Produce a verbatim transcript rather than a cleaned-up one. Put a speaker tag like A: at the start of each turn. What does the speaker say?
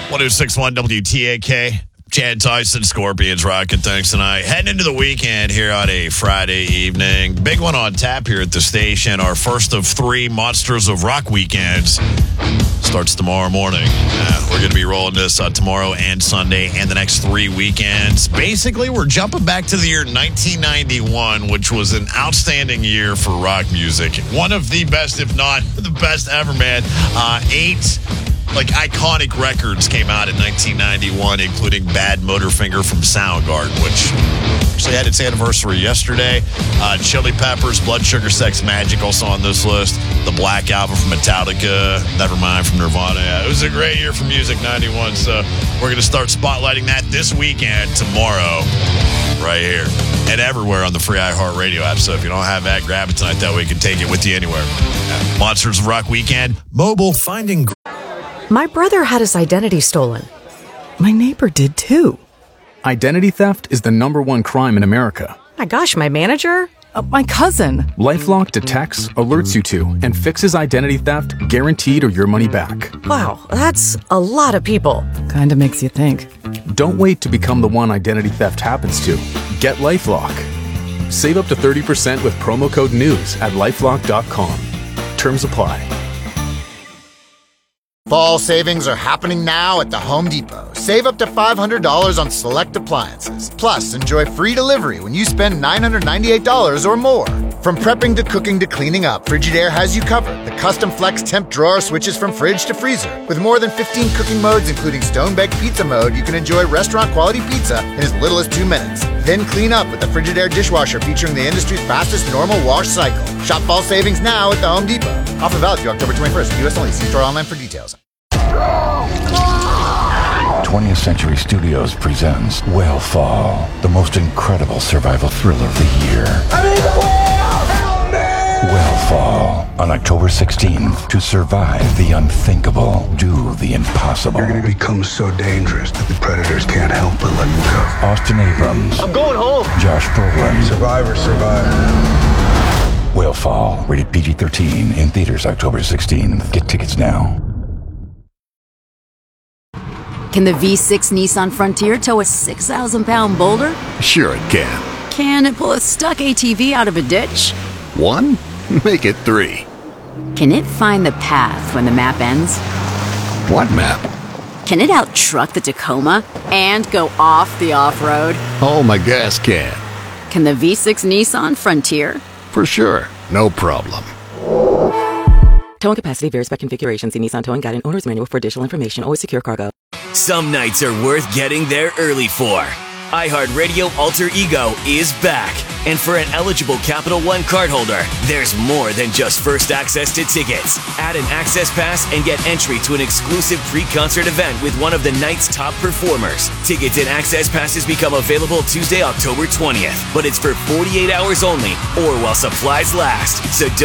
A: one oh six point one W T A K. Chad Tyson, Scorpions, rocking things tonight. Heading into the weekend here on a Friday evening. Big one on tap here at the station. Our first of three Monsters of Rock weekends starts tomorrow morning. Uh, we're going to be rolling this uh, tomorrow and Sunday and the next three weekends. Basically, we're jumping back to the year nineteen ninety-one, which was an outstanding year for rock music. One of the best, if not the best ever, man. Uh, eight... Like, iconic records came out in nineteen ninety-one, including Bad Motorfinger from Soundgarden, which actually had its anniversary yesterday. Uh, Chili Peppers, Blood Sugar Sex Magic, also on this list. The Black Album from Metallica, Nevermind from Nirvana. Yeah, it was a great year for music, ninety-one, so we're going to start spotlighting that this weekend, tomorrow, right here, and everywhere on the free iHeartRadio app. So if you don't have that, grab it tonight. That way you can take it with you anywhere. Yeah. Monsters of Rock Weekend, mobile, finding...
B: My brother had his identity stolen. My neighbor did too.
C: Identity theft is the number one crime in America.
B: My gosh, my manager? Uh, my cousin.
C: LifeLock detects, alerts you to, and fixes identity theft guaranteed or your money back.
B: Wow, that's a lot of people. Kinda makes you think.
C: Don't wait to become the one identity theft happens to. Get LifeLock. Save up to thirty percent with promo code NEWS at lifelock dot com. Terms apply.
D: Fall savings are happening now at the Home Depot. Save up to five hundred dollars on select appliances. Plus, enjoy free delivery when you spend nine hundred ninety-eight dollars or more. From prepping to cooking to cleaning up, Frigidaire has you covered. The custom flex temp drawer switches from fridge to freezer. With more than fifteen cooking modes, including stone-baked pizza mode, you can enjoy restaurant-quality pizza in as little as two minutes. Then clean up with the Frigidaire dishwasher featuring the industry's fastest normal wash cycle. Shop fall savings now at the Home Depot. Offer valid through October twenty-first. U S only. See store online for details.
E: twentieth Century Studios presents Whale the most incredible survival thriller of the year. I mean, the whale! Help me! Whale on October sixteenth. To survive the unthinkable, do the impossible.
F: You're going to become so dangerous that the predators can't help but let you go.
E: Austin Abrams.
G: I'm going home.
E: Josh Brolin.
F: Survivor, survivor.
E: Whale rated P G thirteen, in theaters October sixteenth. Get tickets now.
H: Can the V six Nissan Frontier tow a six thousand pound boulder?
I: Sure it can.
H: Can it pull a stuck A T V out of a ditch?
I: One? Make it three.
H: Can it find the path when the map ends?
I: What map?
H: Can it out-truck the Tacoma and go off the off-road?
I: Oh, my gas can.
H: Can the V six Nissan Frontier?
I: For sure. No problem.
B: Towing capacity varies by configuration. See Nissan Towing Guide and Owner's Manual for additional information. Always secure cargo.
J: Some nights are worth getting there early for. iHeartRadio Alter Ego is back. And for an eligible Capital One cardholder, there's more than just first access to tickets. Add an access pass and get entry to an exclusive pre-concert event with one of the night's top performers. Tickets and access passes become available Tuesday, October twentieth. But it's for forty-eight hours only or while supplies last. So don't